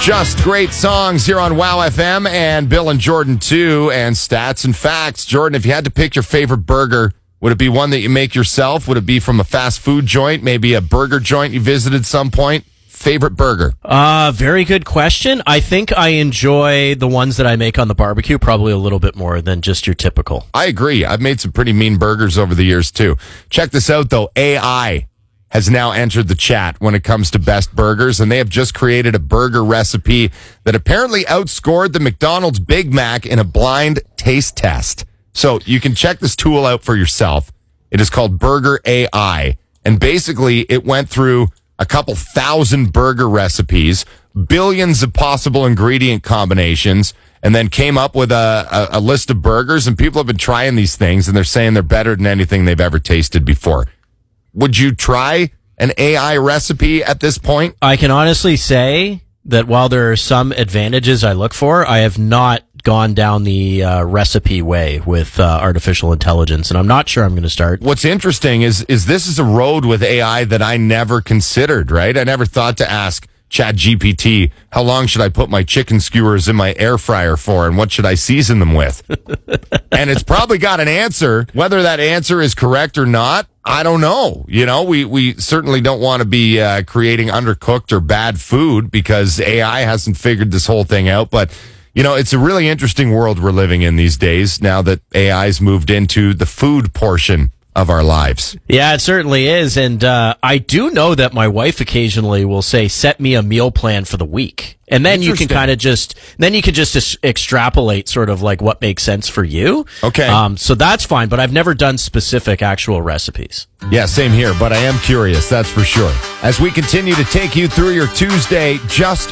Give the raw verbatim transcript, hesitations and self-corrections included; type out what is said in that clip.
Just great songs here on Wow F M and Bill and Jordan too, and stats and facts. Jordan, if you had to pick your favorite burger, would it be one that you make yourself? Would it be from a fast food joint, maybe a burger joint you visited some point? Favorite burger? Uh, very good question. I think I enjoy the ones that I make on the barbecue probably a little bit more than just your typical. I agree. I've made some pretty mean burgers over the years too. Check this out though. A I has now entered the chat when it comes to best burgers, and they have just created a burger recipe that apparently outscored the McDonald's Big Mac in a blind taste test. So you can check this tool out for yourself. It is called Burger A I, and basically it went through a couple thousand burger recipes, billions of possible ingredient combinations, and then came up with a, a, a list of burgers, and people have been trying these things, and they're saying they're better than anything they've ever tasted before. Would you try an A I recipe at this point? I can honestly say that while there are some advantages I look for, I have not gone down the uh, recipe way with uh, artificial intelligence, and I'm not sure I'm going to start. What's interesting is is this is a road with A I that I never considered, right? I never thought to ask ChatGPT, how long should I put my chicken skewers in my air fryer for, and what should I season them with? And it's probably got an answer. Whether that answer is correct or not, I don't know. You know, we, we certainly don't want to be uh, creating undercooked or bad food because A I hasn't figured this whole thing out. But, you know, it's a really interesting world we're living in these days now that A I's moved into the food portion of our lives. Yeah, it certainly is. And uh, I do know that my wife occasionally will say, set me a meal plan for the week. And then you can kind of just, then you can just es- extrapolate sort of like what makes sense for you. Okay. Um, so that's fine, but I've never done specific actual recipes. Yeah, same here, but I am curious, that's for sure. As we continue to take you through your Tuesday, just